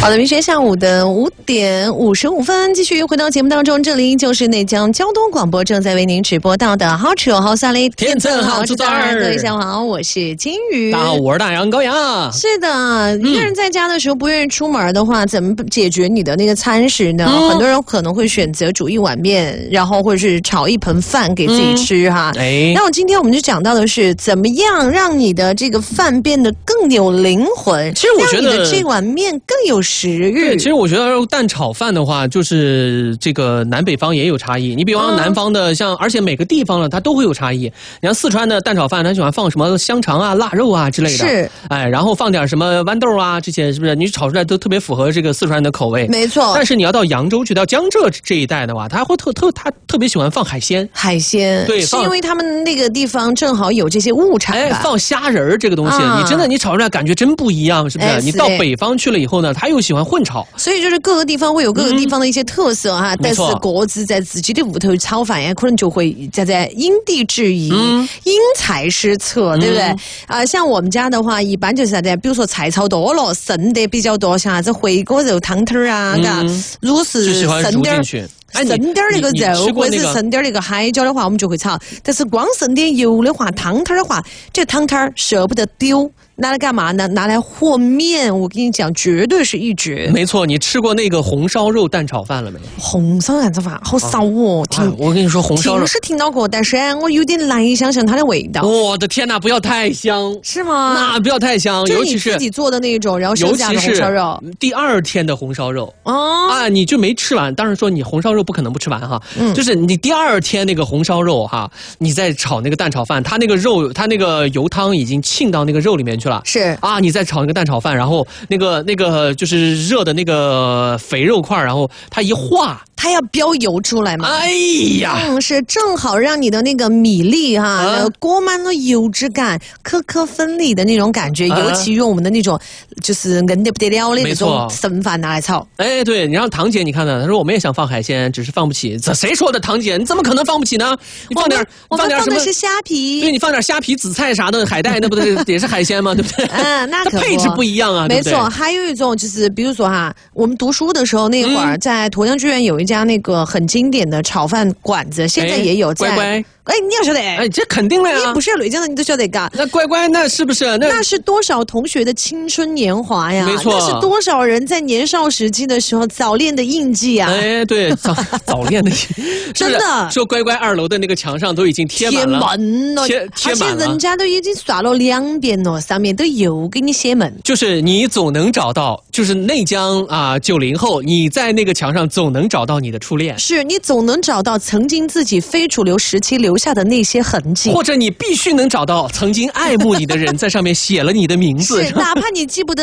好的，明天下午的5点55分，继续回到节目当中，这里就是内江交通广播正在为您直播到的好吃有好三嘞， 天正好吃2。 各位下午好，我是金鱼。 大家好，我是大杨高阳。 是的，一个人在家的时候不愿意出门的话，怎么解决你的那个餐食呢？很多人可能会选择煮一碗面，然后或者是炒一盆饭给自己吃哈。那今天我们就讲到的是怎么样让你的这个饭变得更有灵魂， 其实我觉得让你的这碗面更有食欲。 对，其实我觉得蛋炒饭的话，就是这个南北方也有差异。你比方说南方的而且每个地方呢，它都会有差异。你像四川的蛋炒饭，它喜欢放什么香肠啊、腊肉啊之类的， 是， 然后放点什么豌豆啊，这些是不是？你炒出来都特别符合这个四川人的口味。 没错。 但是你要到扬州去，到江浙这一带的话，他会特别喜欢放海鲜。 海鲜， 对， 是因为他们那个地方正好有这些物产吧。 放虾仁这个东西，你炒出来感觉真不一样，是不是？你到北方去了以后呢，他又喜欢混炒。 所以就是各个地方会有各个地方的一些特色哈，但是各自在自己的屋头炒饭呀，可能就会在因地制宜，因材施策，对不对？像我们家的话，一般就是啥子，比如说菜炒多了，剩的比较多，像啥子回锅肉汤头啊，如果是剩点剩点那个肉，或者是剩点那个海椒的话，我们就会炒。但是光剩点油的话，汤头的话，这汤头舍不得丢。拿来干嘛呢？拿来和面，我跟你讲，绝对是一绝。 没错，你吃过那个红烧肉蛋炒饭了没？ 红烧蛋炒饭好少哦， 我跟你说，红烧肉是听到过，但是我有点难以想象它的味道。 我的天哪，不要太香， 是吗？ 那不要太香， 尤其是自己做的那种，然后剩下的红烧肉， 第2天的红烧肉你就没吃完。当然说你红烧肉不可能不吃完哈，就是你第2天那个红烧肉哈，你再炒那个蛋炒饭，它那个肉，它那个油汤已经沁到那个肉里面去了， 是你再炒那个蛋炒饭，然后那个就是热的那个肥肉块，然后它一化， 它要飙油出来嘛？ 哎呀， 是正好让你的那个米粒裹满了油脂感，颗颗分离的那种感觉，尤其用我们的那种就是硬得不得了的那种生饭拿来炒。 对，你让堂姐你看看，她说我们也想放海鲜，只是放不起。这谁说的？堂姐，你怎么可能放不起呢？你放点什么？ 的是虾皮。 对，你放点虾皮、紫菜啥的，海带那不是也是海鲜吗？对不对？ 那可配置不一样啊， 没错。还有一种就是，比如说我们读书的时候那会儿，在沱江剧院有一家那个很经典的炒饭馆子，现在也有在。 乖乖， 你要晓得， 这肯定了呀。 你不是内江的，你都晓得嘎。 那乖乖，那是不是？ 那是多少同学的青春年华呀？ 没错， 那是多少人在年少时期的时候早恋的印记啊！ 对，早恋的， 真的。 说乖乖2楼的那个墙上都已经贴满了， 而且人家都已经刷了2遍了，上面都有给你写门。 就是你总能找到，就是内江90后，你在那个墙上总能找到你的初恋， 是你总能找到曾经自己非主流时期留下的那些痕迹， 或者你必须能找到曾经爱慕你的人在上面写了你的名字， 是哪怕你记不得。